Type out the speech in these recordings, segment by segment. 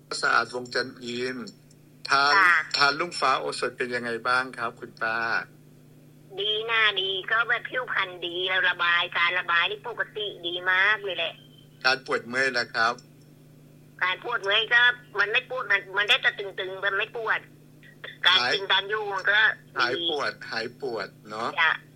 สะอาดวงจันทร์อินทานลุงฟ้าโอสถเป็นยังไงบ้างครับคุณป้าดีหน้าดีก็แบบผิวพรรณดีแล้วการระบายนี่ปกติดีมากเลยแหละการปวดเมื่อยนะครับการปวดเมื่อยก็มันไม่ปวดมันได้แต่ตึงๆมันไม่ปวดการกินการอยู่มันก็หายปวดเนาะ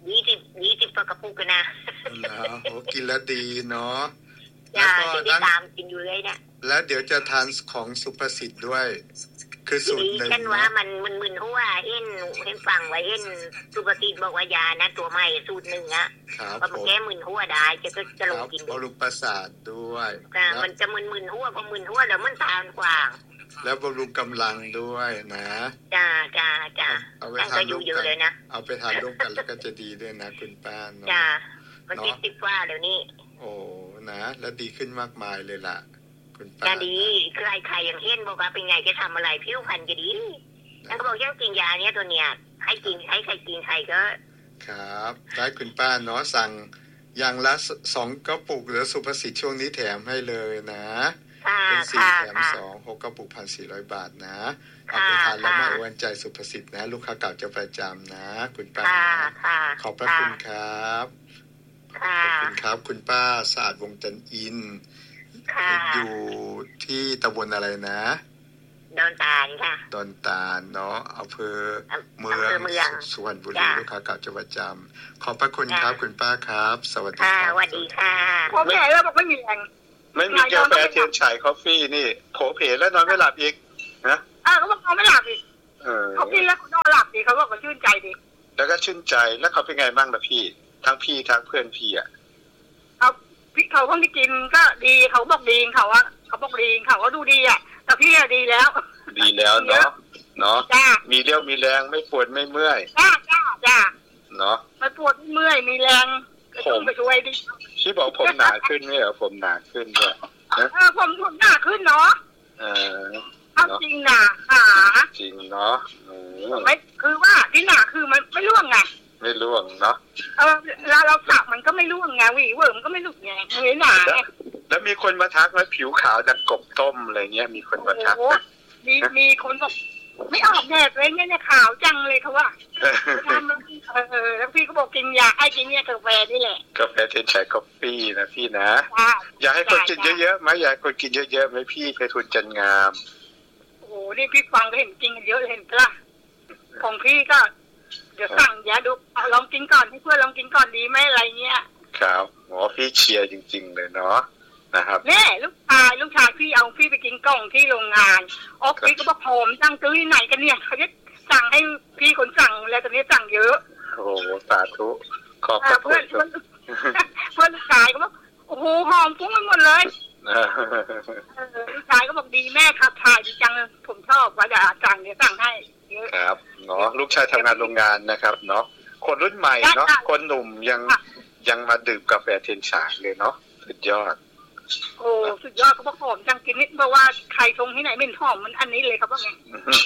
20กระปุกกันนะโอ้กินแล้วดีเนาะแล้วก็ตามกินอยู่เลยเนี่ยแล้วเดี๋ยวจะทานของสุภสิทธิ์ด้วยคือสูตรหนึ่งฉันว่ามันมึนหัวเห็นฟังไว้เห็นสุภสิทธิ์บอกว่ายานะตัวใหม่สูตรหนึ่งอะเพราะมันแก้มึนหัวได้จะลงกินบำรุงประสาทด้วยมันจะมึนหัวพอมึนหัวแล้วมันทานกว่างแล้วบำรุงกำลังด้วยนะจ้าเอาไปทานร่วมกันเลยนะเอาไปทานร่วมกันแล้วก็จะดีด้วยนะคุณป้าเนาะจ้ามันติดว่าเดี๋ยวนี้โอ้นะแล้วดีขึ้นมากมายเลยล่ะคุณป้าจะดีใครอย่างเห็นบอกว่าเป็นไงจะทำอะไรผิวพรรณจะดีแล้วก็บอกยังกินยาเนี้ยตัวเนี้ยให้กินให้ใครกินใครก็ครับได้คุณป้าเนาะสั่งอย่างละ2กระปุกหรือสุภสิทธิ์ช่วงนี้แถมให้เลยนะเป็น4แถม2 6กระปุก 1,400 บาทนะเอาไปทานแล้วไม่อ้วนใจสุภสิทธิ์นะลูกค้าเก่าจะประจำนะคุณป้าขอบพระคุณครับขอบคุณครับคุณป้าสะอาดวงจันทร์อินอยู่ที่ตำบลอะไรนะดอนตาลค่ะดอนตาลเนาะอำเภอเมืองสุพรรณบุรีลูกค้าเก่าจะประจำขอบพระคุณครับคุณป้าครับสวัสดีครับสวัสดีค่ะโอเคแล้วบอกไม่มีแรงไม่มีกาแฟเทียนฉายคอฟฟี่นี่โผเพแล้วนอนไม่หลับอีกนะเขาบอกนอนไม่หลับอีกเขากินแล้วนอนหลับดีเขาบอกเขาชื่นใจดีแล้วก็ชื่นใจแล้วเขาเป็นไงบ้างล่ะพี่ทั้งเพื่อนพี่อ่ะพี่เขาคนที่กินก็ดีเขาบอกดีเขาบอกดีเขาก็ดูดีอ่ะแต่พี่ดีแล้วเนาะมีเรี่ยวมีแรงไม่ปวดไม่เมื่อยจ้าเนาะไม่ปวดเมื่อยมีแรงผมไปช่วยดิพี่บอกผมหนาขึ้นไหมเหรอผมหนาขึ้นด้วยผมหนาขึ้นเนาะเอาจริงนะจริงเนาะไม่คือว่าที่หนาคือมันไม่ร่วงไงไม่ร่วงเนาะเราสักมันก็ไม่ร่วงไงหวีมันก็ไม่หลุดไงไม่หนาแล้วมีคนมาทักว่าผิวขาวดังกบต้มอะไรเงี้ยมีคนมาทักมีคนบอกไม่ออกแดดเลยเนี่ยขาวจังเลยเขาว่าแล้วพี่ก็บอกกินยากินเนี่ยกาแฟนี่แหละกาแฟเทียนฉายกาแฟนะพี่นะอยากให้คนกินเยอะๆไหมอยากคนกินเยอะๆไหมพี่ไพฑูรย์จันทร์งามโอ้นี่พี่ฟังก็เห็นกินกันเยอะเห็นปะของพี่ก็เดี๋ยวสั่งยาดูลองกินก่อนให้เพื่อนลองกินก่อนดีไหมอะไรเงี้ยครับพี่เชียร์จริงๆเลยเนาะนะครับนี่ลูกชายพี่เอาพี่ไปกินกล่องที่โรงงานพี่ก็บอกหอมสั่งซื้อที่ไหนกันเนี่ยเขาจะสั่งให้พี่คนสั่งแล้วตอนนี้สั่งเยอะโอ้สาธุขอบคุณเพื่อนลูกชายก็บอกโอ้โหหอมฟุ้งไปหมดเลยลูกชายก็บอกดีแม่ขับถ่ายดีจังผมชอบว่าจะสั่งเดี๋ยวสั่งให้เยอะครับเนาะลูกชายทำงานโรงงานนะครับเนาะคนรุ่นใหม่เนาะคนหนุ่มยังมาดื่มกาแฟเทียนฉายเลยเนาะสุดยอดโอ้สุดยอดเขาบอกหอมจังกินนิดเพราะว่าใครชงที่ไหนไม่หอมมันอันนี้เลยครับว่าไง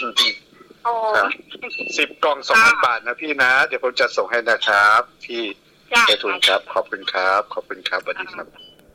10 กล่อง 2,000 บาทนะพี่นะเดี๋ยวผมจะส่งให้นะครับพี่ไพฑูรย์ครับขอบคุณครับสวัสดีครับ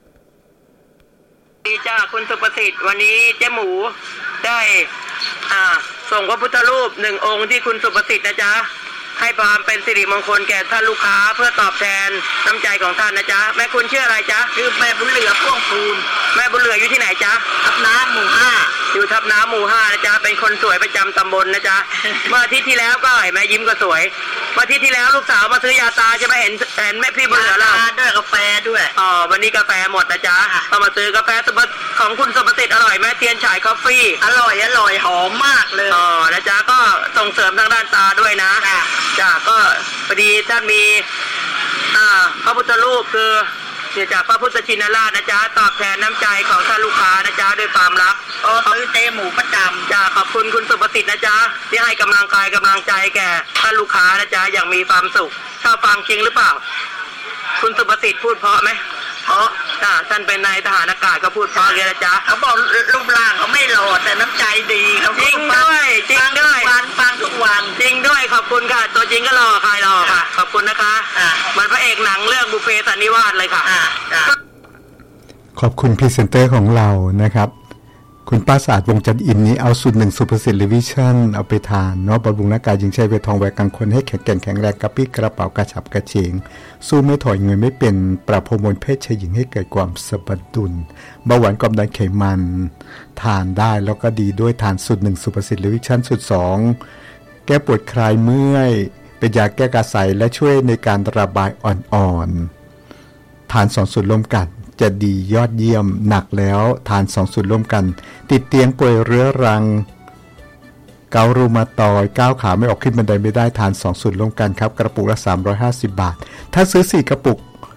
ดีจ้าคุณสุประสิทธิ์วันนี้เจ๊หมูได้ส่งพระพุทธรูป1 องค์ที่คุณสุประสิทธิ์นะจ๊ะให้ความเป็นสิริมงคลแก่ท่านลูกค้าเพื่อตอบแทนน้ำใจของท่านนะจ๊ะแม่คุณชื่ออะไรจ๊ะชื่อแม่บุญเหลือพ่วงพูนแม่บุญเหลืออยู่ที่ไหนจ๊ะทับน้ำหมู่5 อยู่ทับน้ำหมู่5นะจ๊ะเป็นคนสวยประจำตำบลนะจ๊ะเมื่ออาทิตย์ที่แล้วก็แม่ยิ้มก็สวยเมื่ออาทิตย์ที่แล้วลูกสาวมาซื้อยาตาจะมาเห็นแม่พี่บุญเหลือเราด้วยกาแฟด้วยวันนี้กาแฟหมดนะจ๊ะก็มาซื้อกาแฟของคุณสุประสิทธิ์อร่อยไหมเทียนฉายคอฟฟี่อร่อยหอมมากเลยนะจ๊ะก็ส่งเสริมทางด้านตาด้วยนะจ้ะก็พอดีท่านมีพระพุทธรูปคือเสียจากพระพุทธชินราชนะจ๊ะตอบแทนน้ำใจของท่านลูกค้านะจ๊ะด้วยความรักซื้อเจ๊หมูประจำจ้ะขอบคุณคุณสุประสิทธิ์นะจ๊ะที่ให้กำลังใจแก่ท่านลูกค้านะจ๊ะอย่างมีความสุขชอบฟังจริงหรือเปล่าคุณสุประสิทธิ์พูดเพราะไหมเพราะท่านเป็นนายทหารอากาศก็พูดเพราะเลยนะจ๊ะเขาบอกรูปร่างเขาไม่หล่อแต่น้ำใจดีเขาจริงด้วยฟังทุกวันจริงด้วยขอบคุณค่ะตัวจริงก็หล่อใครหล่อค่ะขอบคุณนะคะเหมือนพระเอกหนังเรื่องบุพเพสันนิวาสเลยค่ะขอบคุณพรีเซนเตอร์ของเรานะครับคุณป้าสะอาดวงจันทร์อินนี้เอาสูตร1ซูเปอร์เซเลวิชั่นเอาไปทานเนาะบำรุงร่างกายยิงใช้เวทองแวกกังคนให้แข็งแรงกระปี้กระเป๋ากระฉับกระเฉงสู้ไม่ถอยเงินไม่เป็นปรับฮอร์โมนเพศชายหญิงให้เกิดความสมดุลเบาหวานความดันไขมันทานได้แล้วก็ดีด้วยทานสูตร1ซูเปอร์เซเลวิชั่นสูตร2แก้ปวดคลายเมื่อยเป็นยาแก้กระสายและช่วยในการระบายอ่อนๆทาน2สูตรร่วมกันจะดียอดเยี่ยมหนักแล้วทาน2สูตรร่วมกันติดเตียงป่วยเรื้อรังเการูมาตอยก้าวขาไม่ออกขึ้นบันไดไม่ได้ทาน2สูตรร่วมกันครับกระปุกละ350 บาทถ้าซื้อ4กระปุก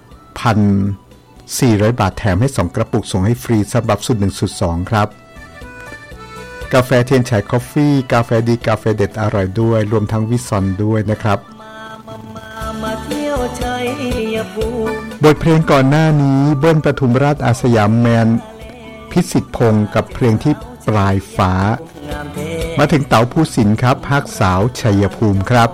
1,400 บาทแถมให้2กระปุกส่งให้ฟรีสำหรับสูตร1สูตร2ครับกาแฟเทียนไฉคอฟฟี่กาแฟดีกาแฟเด็ดอร่อยด้วยรวมทั้งวิซอนด้วยนะครับบทเพลงก่อนหน้านี้เบิ้ลปทุมราชอาสยามแมนพิสิทธิ์พงศ์กับเพลงที่ปลายฟ้ามาถึงเต๋าภูสินทร์ครับภาคสาวชัยภูมิครับ